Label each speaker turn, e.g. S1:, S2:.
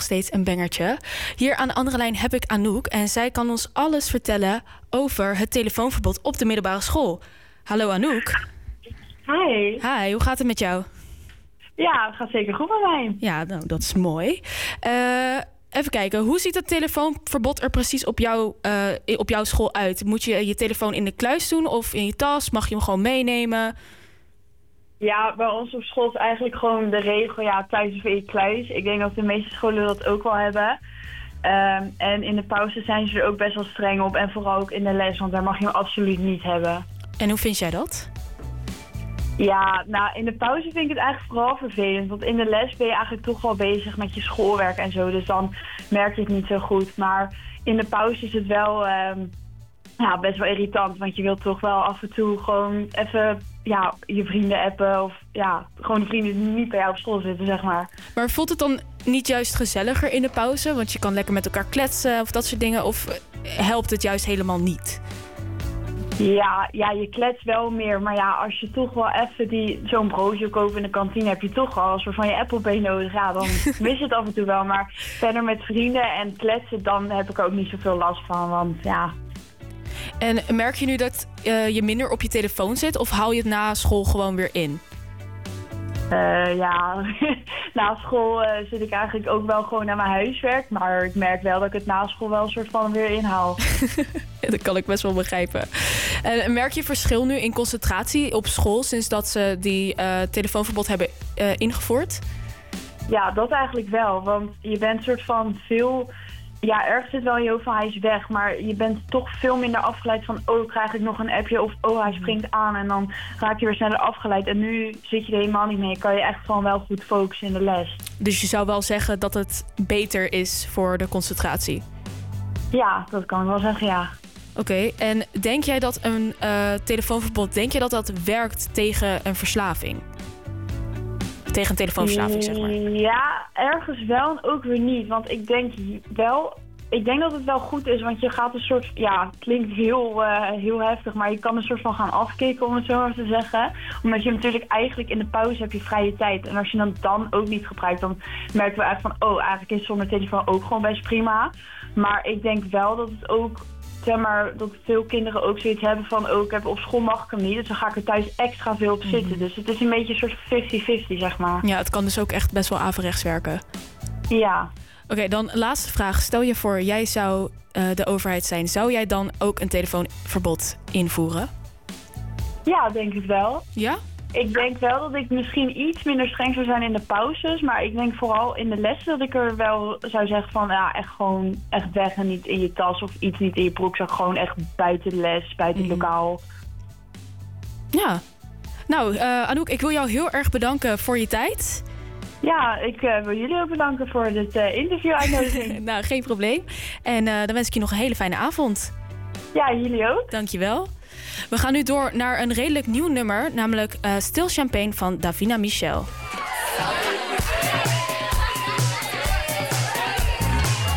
S1: steeds een bangertje. Hier aan de andere lijn heb ik Anouk en zij kan ons alles vertellen over het telefoonverbod op de middelbare school. Hallo Anouk.
S2: Hi.
S1: Hi, hoe gaat het met jou?
S2: Ja, het gaat zeker goed met mij.
S1: Ja, nou, dat is mooi. Even kijken, hoe ziet het telefoonverbod er precies op jouw school uit? Moet je je telefoon in de kluis doen of in je tas? Mag je hem gewoon meenemen?
S2: Ja, bij ons op school is eigenlijk gewoon de regel, thuis of in je kluis. Ik denk dat de meeste scholen dat ook wel hebben. En in de pauze zijn ze er ook best wel streng op. En vooral ook in de les, want daar mag je hem absoluut niet hebben.
S1: En hoe vind jij dat?
S2: Ja, nou, in de pauze vind ik het eigenlijk vooral vervelend. Want in de les ben je eigenlijk toch wel bezig met je schoolwerk en zo. Dus dan merk je het niet zo goed. Maar in de pauze is het wel best wel irritant. Want je wilt toch wel af en toe gewoon even je vrienden appen. Of gewoon de vrienden die niet bij jou op school zitten, zeg maar.
S1: Maar voelt het dan niet juist gezelliger in de pauze? Want je kan lekker met elkaar kletsen of dat soort dingen. Of helpt het juist helemaal niet?
S2: Ja, je kletst wel meer. Maar als je toch wel even zo'n broodje koopt in de kantine, heb je toch wel een soort van je Apple nodig. Ja, dan mis je het af en toe wel. Maar verder met vrienden en kletsen, dan heb ik er ook niet zoveel last van. Want ja.
S1: En merk je nu dat je minder op je telefoon zit? Of hou je het na school gewoon weer in?
S2: Na school zit ik eigenlijk ook wel gewoon naar mijn huiswerk. Maar ik merk wel dat ik het na school wel een soort van weer inhaal.
S1: Dat kan ik best wel begrijpen. Merk je verschil nu in concentratie op school sinds dat ze die telefoonverbod hebben ingevoerd? Ja,
S2: dat eigenlijk wel. Want je bent soort van veel. Ja, ergens zit wel in je hoofd van hij is weg, maar je bent toch veel minder afgeleid van krijg ik nog een appje of hij springt aan en dan raak je weer sneller afgeleid. En nu zit je er helemaal niet mee, kan je echt gewoon wel goed focussen in de les.
S1: Dus je zou wel zeggen dat het beter is voor de concentratie?
S2: Ja, dat kan ik wel zeggen, ja.
S1: Oké, en denk jij dat een telefoonverbod, dat werkt tegen een verslaving? Tegen een telefoonverslaving, zeg maar.
S2: Ja, ergens wel en ook weer niet. Want ik denk dat het wel goed is, want je gaat een soort, het klinkt heel heftig, maar je kan een soort van gaan afkicken, om het zo maar te zeggen. Omdat je natuurlijk eigenlijk in de pauze heb je vrije tijd. En als je dan ook niet gebruikt, dan merken we eigenlijk van, eigenlijk is zonder telefoon ook gewoon best prima. Maar ik denk wel dat het ook, dat veel kinderen ook zoiets hebben van, ik heb op school mag ik hem niet, dus dan ga ik er thuis extra veel op zitten. Dus het is een beetje een soort 50-50, zeg maar.
S1: Ja, het kan dus ook echt best wel averechts werken.
S2: Ja.
S1: Oké, dan laatste vraag. Stel je voor, jij zou de overheid zijn. Zou jij dan ook een telefoonverbod invoeren?
S2: Ja, denk ik wel.
S1: Ja?
S2: Ik denk wel dat ik misschien iets minder streng zou zijn in de pauzes. Maar ik denk vooral in de lessen dat ik er wel zou zeggen van, echt gewoon echt weg en niet in je tas of iets niet in je broekzak. Gewoon echt buiten de les, buiten het lokaal.
S1: Ja. Nou, Anouk, ik wil jou heel erg bedanken voor je tijd.
S2: Ja, ik wil jullie ook bedanken voor dit interview-uitnodiging.
S1: Nou, geen probleem. En dan wens ik je nog een hele fijne avond.
S2: Ja, jullie ook.
S1: Dankjewel. We gaan nu door naar een redelijk nieuw nummer, namelijk Stil Champagne van Davina Michel.